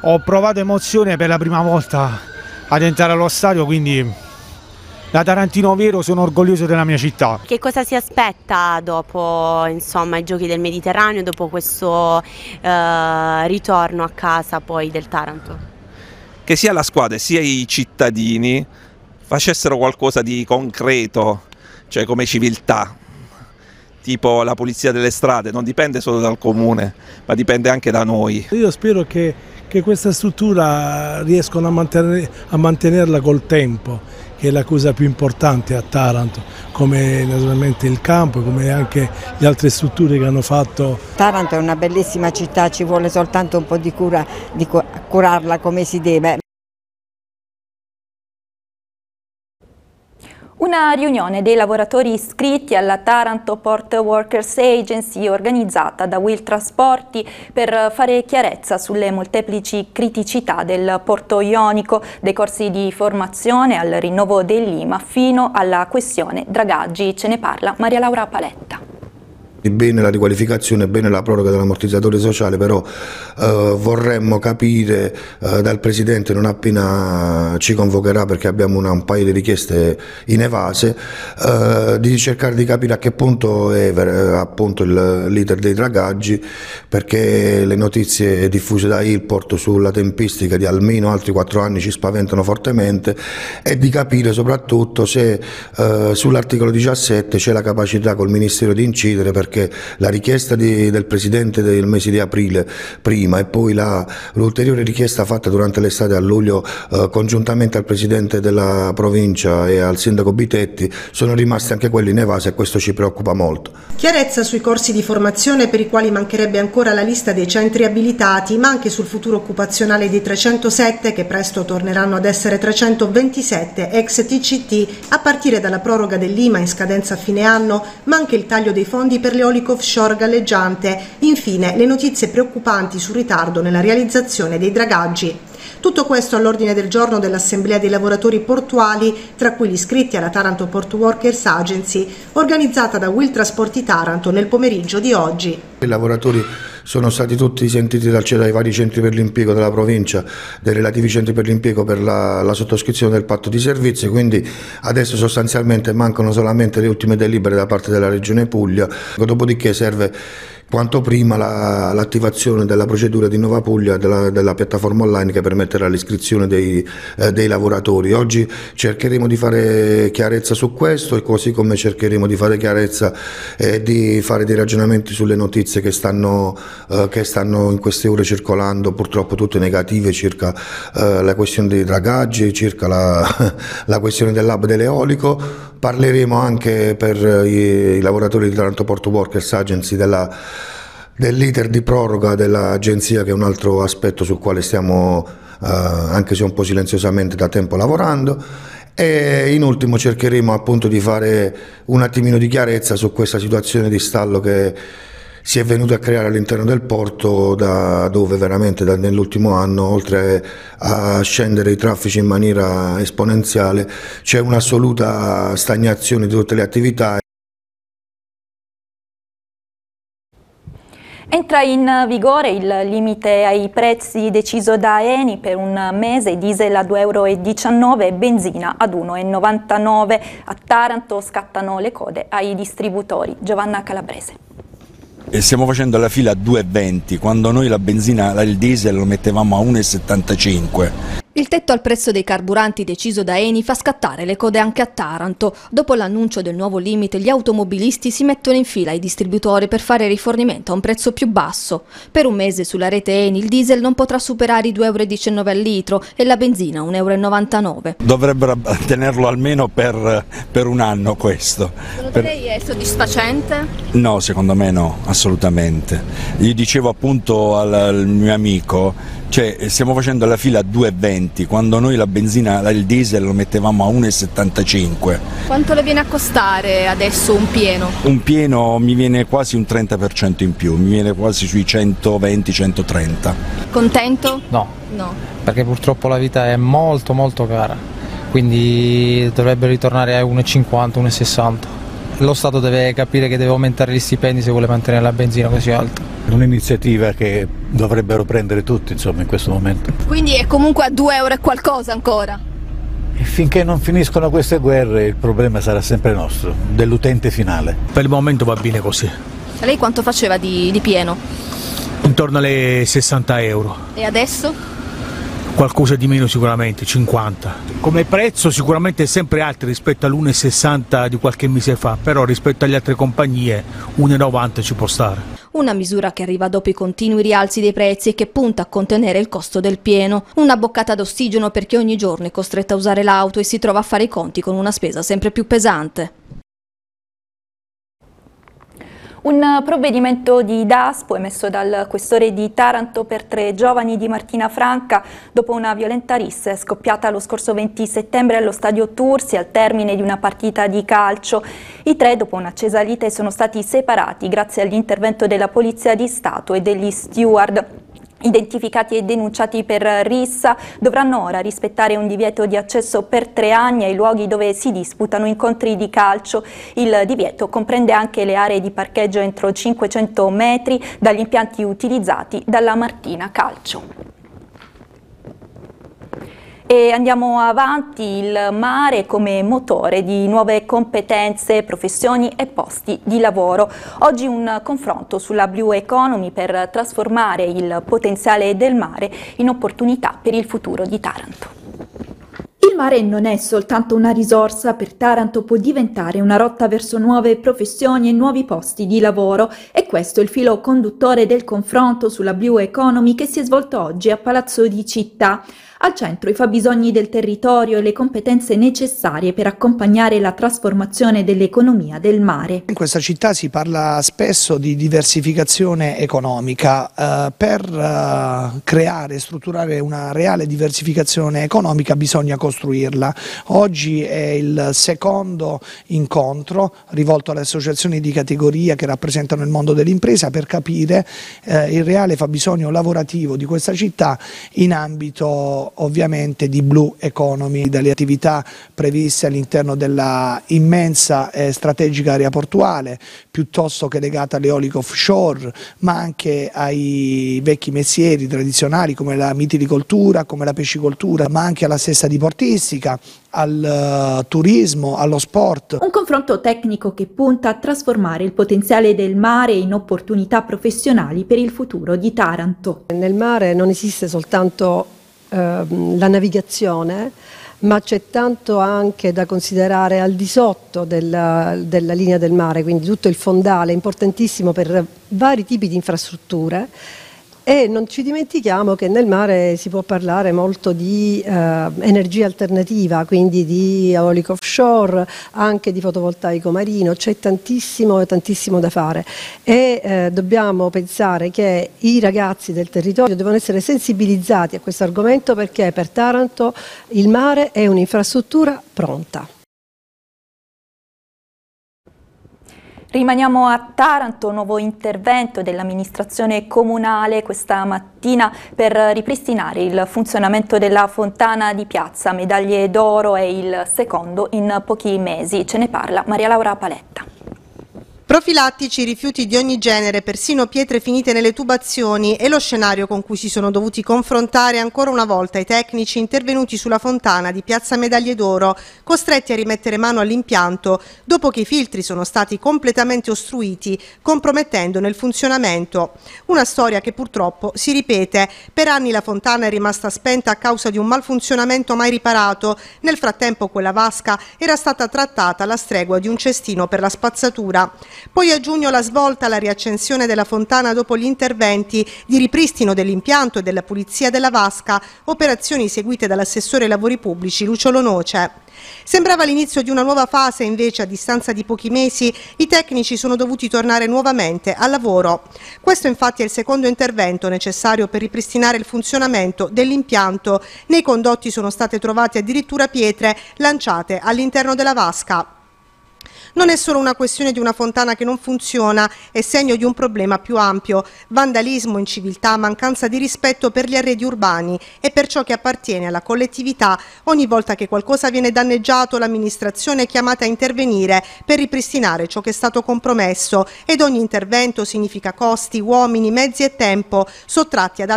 ho provato emozione per la prima volta ad entrare allo stadio, quindi da tarantino vero sono orgoglioso della mia città. Che cosa si aspetta dopo, insomma, i Giochi del Mediterraneo, dopo questo ritorno a casa poi del Taranto? Che sia la squadra sia i cittadini facessero qualcosa di concreto, cioè come civiltà, tipo la pulizia delle strade. Non dipende solo dal comune, ma dipende anche da noi. Io spero che questa struttura riescano a mantenerla col tempo, che è la cosa più importante a Taranto, come naturalmente il campo, come anche le altre strutture che hanno fatto. Taranto è una bellissima città, ci vuole soltanto un po' di cura, di curarla come si deve. Una riunione dei lavoratori iscritti alla Taranto Port Workers Agency organizzata da Will Trasporti per fare chiarezza sulle molteplici criticità del porto ionico, dai corsi di formazione al rinnovo dell'IMA fino alla questione dragaggi. Ce ne parla Maria Laura Paletta. Bene la riqualificazione, bene la proroga dell'ammortizzatore sociale, però vorremmo capire dal Presidente, non appena ci convocherà, perché abbiamo un paio di richieste inevase, di cercare di capire a che punto è appunto l'iter dei dragaggi, perché le notizie diffuse da Ilport sulla tempistica di almeno altri 4 anni ci spaventano fortemente, e di capire soprattutto se sull'articolo 17 c'è la capacità col Ministero di incidere, perché la richiesta del Presidente del mese di aprile prima e poi l'ulteriore richiesta fatta durante l'estate a luglio congiuntamente al Presidente della provincia e al Sindaco Bitetti sono rimasti anche quelli in evase, e questo ci preoccupa molto. Chiarezza sui corsi di formazione per i quali mancherebbe ancora la lista dei centri abilitati, ma anche sul futuro occupazionale dei 307 che presto torneranno ad essere 327 ex TCT a partire dalla proroga dell'IMA in scadenza a fine anno, ma anche il taglio dei fondi per l'eolico offshore galleggiante. Infine, le notizie preoccupanti sul ritardo nella realizzazione dei dragaggi. Tutto questo all'ordine del giorno dell'Assemblea dei lavoratori portuali, tra cui gli iscritti alla Taranto Port Workers Agency, organizzata da Will Trasporti Taranto nel pomeriggio di oggi. I lavoratori sono stati tutti sentiti dai vari centri per l'impiego della provincia, dai relativi centri per l'impiego per la sottoscrizione del patto di servizio, quindi adesso sostanzialmente mancano solamente le ultime delibere da parte della Regione Puglia, dopodiché serve quanto prima l'attivazione della procedura di Nova Puglia, della piattaforma online che permetterà l'iscrizione dei lavoratori. Oggi cercheremo di fare chiarezza su questo, e così come cercheremo di fare chiarezza e di fare dei ragionamenti sulle notizie che stanno in queste ore circolando, purtroppo tutte negative, circa la questione dei dragaggi, circa la questione dell'hub dell'eolico. Parleremo anche per i lavoratori di Taranto Port Workers Agency dell'iter di proroga dell'agenzia, che è un altro aspetto sul quale stiamo, anche se un po' silenziosamente, da tempo lavorando. E in ultimo cercheremo appunto di fare un attimino di chiarezza su questa situazione di stallo che si è venuto a creare all'interno del porto, da dove veramente nell'ultimo anno, oltre a scendere i traffici in maniera esponenziale, c'è un'assoluta stagnazione di tutte le attività. Entra in vigore il limite ai prezzi deciso da Eni per un mese: diesel a 2,19 € e benzina ad 1,99 €. A Taranto scattano le code ai distributori. Giovanna Calabrese. E stiamo facendo la fila a 2,20 quando noi la benzina, il diesel lo mettevamo a 1,75 €. Il tetto al prezzo dei carburanti deciso da Eni fa scattare le code anche a Taranto. Dopo l'annuncio del nuovo limite, gli automobilisti si mettono in fila ai distributori per fare rifornimento a un prezzo più basso. Per un mese sulla rete Eni il diesel non potrà superare i 2,19 € al litro e la benzina 1,99 €. Dovrebbero tenerlo almeno per un anno questo. Secondo lei è soddisfacente? No, secondo me no, assolutamente. Gli dicevo appunto al mio amico, cioè stiamo facendo la fila a 2,20 quando noi la benzina, il diesel lo mettevamo a 1,75 €. Quanto le viene a costare adesso un pieno? Un pieno mi viene quasi un 30% in più, mi viene quasi sui 120-130. Contento? No, perché purtroppo la vita è molto molto cara, quindi dovrebbe ritornare a 1,50, 1,60. Lo Stato deve capire che deve aumentare gli stipendi se vuole mantenere la benzina così alta. Un'iniziativa che dovrebbero prendere tutti, insomma, in questo momento. Quindi è comunque a 2 euro e qualcosa ancora? E finché non finiscono queste guerre il problema sarà sempre nostro, dell'utente finale. Per il momento va bene così. Lei quanto faceva di pieno? Intorno alle 60 euro. E adesso? Qualcosa di meno sicuramente, 50. Come prezzo sicuramente è sempre alto rispetto all'1,60 di qualche mese fa, però rispetto alle altre compagnie 1,90 ci può stare. Una misura che arriva dopo i continui rialzi dei prezzi e che punta a contenere il costo del pieno. Una boccata d'ossigeno per chi ogni giorno è costretto a usare l'auto e si trova a fare i conti con una spesa sempre più pesante. Un provvedimento di Daspo emesso dal questore di Taranto per 3 giovani di Martina Franca dopo una violenta rissa scoppiata lo scorso 20 settembre allo stadio Tursi al termine di una partita di calcio. I 3 dopo un'accesa lite sono stati separati grazie all'intervento della Polizia di Stato e degli steward. Identificati e denunciati per rissa, dovranno ora rispettare un divieto di accesso per 3 anni ai luoghi dove si disputano incontri di calcio. Il divieto comprende anche le aree di parcheggio entro 500 metri dagli impianti utilizzati dalla Martina Calcio. E andiamo avanti, il mare come motore di nuove competenze, professioni e posti di lavoro. Oggi un confronto sulla Blue Economy per trasformare il potenziale del mare in opportunità per il futuro di Taranto. Il mare non è soltanto una risorsa, per Taranto può diventare una rotta verso nuove professioni e nuovi posti di lavoro. E questo è il filo conduttore del confronto sulla Blue Economy che si è svolto oggi a Palazzo di Città. Al centro i fabbisogni del territorio e le competenze necessarie per accompagnare la trasformazione dell'economia del mare. In questa città si parla spesso di diversificazione economica. Per creare e strutturare una reale diversificazione economica bisogna costruirla. Oggi è il secondo incontro rivolto alle associazioni di categoria che rappresentano il mondo dell'impresa per capire il reale fabbisogno lavorativo di questa città in ambito ovviamente di Blue Economy, dalle attività previste all'interno della immensa e strategica area portuale, piuttosto che legata all'eolico offshore, ma anche ai vecchi mestieri tradizionali come la mitilicoltura, come la pescicoltura, ma anche alla stessa diportistica, al turismo, allo sport. Un confronto tecnico che punta a trasformare il potenziale del mare in opportunità professionali per il futuro di Taranto. Nel mare non esiste soltanto la navigazione, ma c'è tanto anche da considerare al di sotto della linea del mare, quindi tutto il fondale, importantissimo per vari tipi di infrastrutture. E non ci dimentichiamo che nel mare si può parlare molto di energia alternativa, quindi di eolico offshore, anche di fotovoltaico marino, c'è tantissimo da fare e dobbiamo pensare che i ragazzi del territorio devono essere sensibilizzati a questo argomento perché per Taranto il mare è un'infrastruttura pronta. Rimaniamo a Taranto, nuovo intervento dell'amministrazione comunale questa mattina per ripristinare il funzionamento della fontana di Piazza Medaglie d'Oro, è il secondo in pochi mesi. Ce ne parla Maria Laura Paletta. Profilattici, rifiuti di ogni genere, persino pietre finite nelle tubazioni è lo scenario con cui si sono dovuti confrontare ancora una volta i tecnici intervenuti sulla fontana di Piazza Medaglie d'Oro, costretti a rimettere mano all'impianto dopo che i filtri sono stati completamente ostruiti, compromettendone il funzionamento. Una storia che purtroppo si ripete. Per anni la fontana è rimasta spenta a causa di un malfunzionamento mai riparato. Nel frattempo quella vasca era stata trattata alla stregua di un cestino per la spazzatura. Poi a giugno la svolta, la riaccensione della fontana dopo gli interventi di ripristino dell'impianto e della pulizia della vasca, operazioni seguite dall'assessore ai lavori pubblici Lucio Lonoce. Sembrava l'inizio di una nuova fase, invece a distanza di pochi mesi i tecnici sono dovuti tornare nuovamente al lavoro. Questo infatti è il secondo intervento necessario per ripristinare il funzionamento dell'impianto. Nei condotti sono state trovate addirittura pietre lanciate all'interno della vasca. Non è solo una questione di una fontana che non funziona, è segno di un problema più ampio: vandalismo, inciviltà, mancanza di rispetto per gli arredi urbani e per ciò che appartiene alla collettività. Ogni volta che qualcosa viene danneggiato, l'amministrazione è chiamata a intervenire per ripristinare ciò che è stato compromesso, ed ogni intervento significa costi, uomini, mezzi e tempo sottratti ad